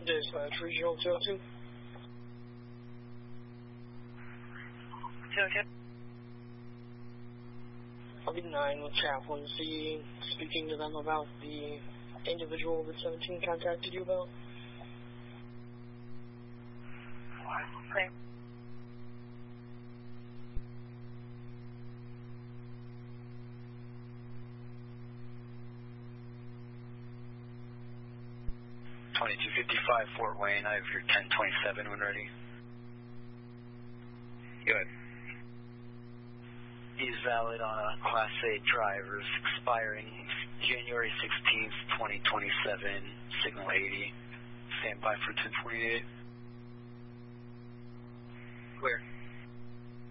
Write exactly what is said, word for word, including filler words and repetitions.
Dispatch, Regional two oh two. two oh two. I'll be nine with Chaplain C, speaking to them about the individual that seventeen contacted you about. Okay. twenty-two fifty-five Fort Wayne, I have your ten twenty-seven when ready. Good. He's valid on a Class A drivers, expiring January sixteenth, twenty twenty-seven, signal eighty. Stand by for ten twenty-eight. Clear.